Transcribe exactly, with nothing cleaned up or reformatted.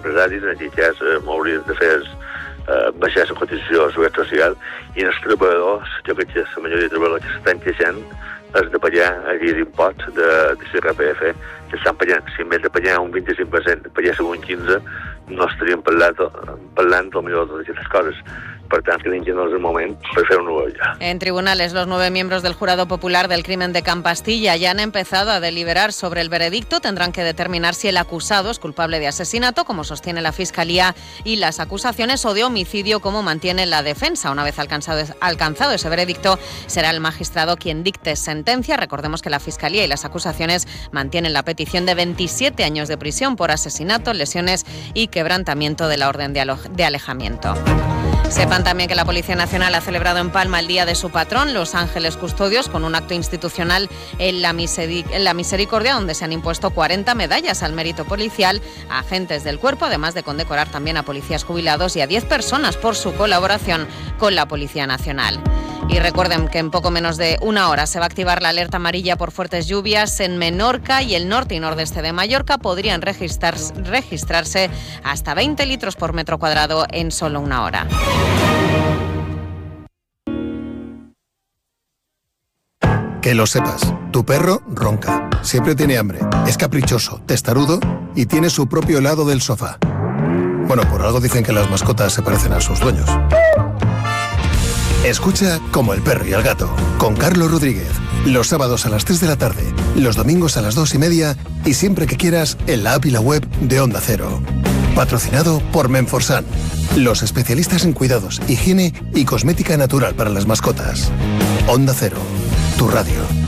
empresaris, en aquest cas, eh, m'haurien de fer eh, baixar la cotització a la seguretat social, i els treballadors, jo crec que la majoria de treballadors que s'estan queixant és de pagar aquells imposts de, de l'I R P F que estan pagant. Si en vez de pagar un vint-i-cinc per cent, paguéssim un quinze per cent, no estaríem parlant, parlant potser de totes aquestes coses. Per tant, creiem que no es el moment per fer una olla. En tribunales, los nueve miembros del Jurado Popular del Crimen de Campastilla ya han empezado a deliberar sobre el veredicto. Tendrán que determinar si el acusado es culpable de asesinato, como sostiene la Fiscalía, y las acusaciones, o de homicidio, como mantiene la defensa. Una vez alcanzado, alcanzado ese veredicto, será el magistrado quien dicte sentencia. Recordemos que la Fiscalía y las acusaciones mantienen la petición de veintisiete años de prisión por asesinato, lesiones y quebrantamiento de la orden de, alo- de alejamiento. Sepan también que la Policía Nacional ha celebrado en Palma el Día de su patrón, Los Ángeles Custodios, con un acto institucional en la, Miseric- en la Misericordia, donde se han impuesto cuarenta medallas al mérito policial a agentes del cuerpo, además de condecorar también a policías jubilados y a diez personas por su colaboración con la Policía Nacional. Y recuerden que en poco menos de una hora se va a activar la alerta amarilla por fuertes lluvias en Menorca y el norte y nordeste de Mallorca. Podrían registrar, registrarse hasta veinte litros por metro cuadrado en solo una hora. Que lo sepas, tu perro ronca, siempre tiene hambre, es caprichoso, testarudo y tiene su propio lado del sofá. Bueno, por algo dicen que las mascotas se parecen a sus dueños. Escucha Como el perro y el gato, con Carlos Rodríguez, los sábados a las tres de la tarde, los domingos a las dos y media y siempre que quieras en la app y la web de Onda Cero. Patrocinado por Menforsan, los especialistas en cuidados, higiene y cosmética natural para las mascotas. Onda Cero, tu radio.